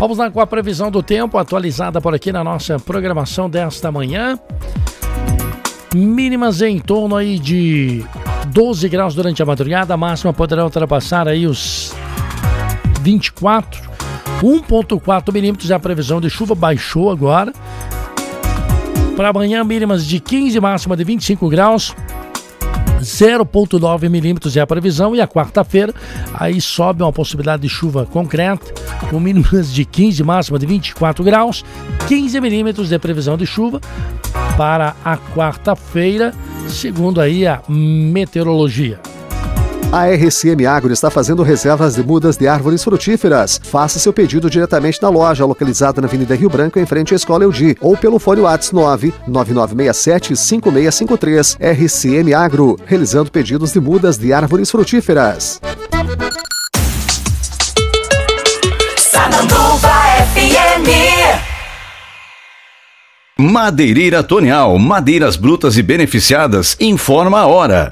Vamos lá com a previsão do tempo atualizada por aqui na nossa programação desta manhã. Mínimas em torno aí de 12 graus durante a madrugada, a máxima poderá ultrapassar aí os 24, 1,4 milímetros é a previsão de chuva, baixou agora. Para amanhã, mínimas de 15, máxima de 25 graus, 0,9 milímetros é a previsão. E a quarta-feira, aí sobe uma possibilidade de chuva concreta, com mínimas de 15, máxima de 24 graus, 15 milímetros de previsão de chuva para a quarta-feira, segundo aí a meteorologia. A RCM Agro está fazendo reservas de mudas de árvores frutíferas. Faça seu pedido diretamente na loja, localizada na Avenida Rio Branco, em frente à Escola Eudi, ou pelo fone WhatsApp 99967-5653. RCM Agro, realizando pedidos de mudas de árvores frutíferas. Sananduva FM. Madeireira Tonial, madeiras brutas e beneficiadas, informa a hora.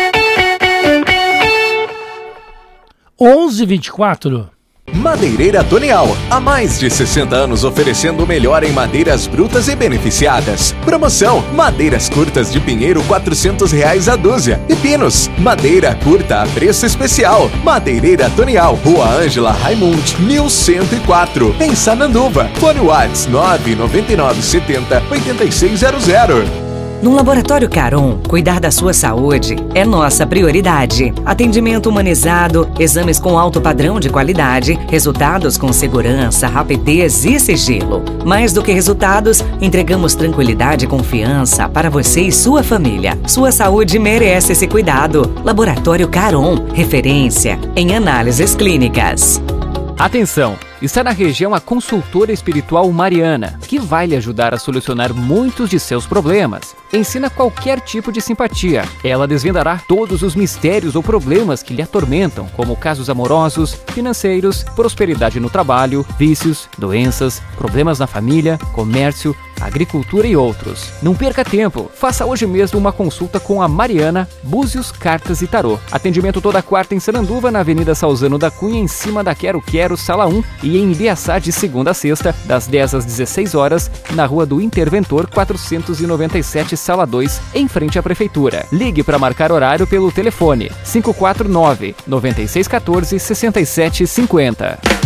11h24. Madeireira Tonial, há mais de 60 anos oferecendo o melhor em madeiras brutas e beneficiadas. Promoção: madeiras curtas de pinheiro R$400 a dúzia e pinos, madeira curta a preço especial. Madeireira Tonial, Rua Ângela Raimundi, 1104, em Sananduva. Fone WhatsApp 99970-8600. No Laboratório Caron, cuidar da sua saúde é nossa prioridade. Atendimento humanizado, exames com alto padrão de qualidade, resultados com segurança, rapidez e sigilo. Mais do que resultados, entregamos tranquilidade e confiança para você e sua família. Sua saúde merece esse cuidado. Laboratório Caron, referência em análises clínicas. Atenção! Está na região a consultora espiritual Mariana, que vai lhe ajudar a solucionar muitos de seus problemas. Ensina qualquer tipo de simpatia. Ela desvendará todos os mistérios ou problemas que lhe atormentam, como casos amorosos, financeiros, prosperidade no trabalho, vícios, doenças, problemas na família, comércio, agricultura e outros. Não perca tempo. Faça hoje mesmo uma consulta com a Mariana, Búzios, Cartas e Tarô. Atendimento toda quarta em Sananduva, na Avenida Salzano da Cunha, em cima da Quero Quero, Sala 1, e em Ibiaçá de segunda a sexta, das 10 às 16 horas, na Rua do Interventor 497, Sala 2, em frente à Prefeitura. Ligue para marcar horário pelo telefone 549-9614-6750.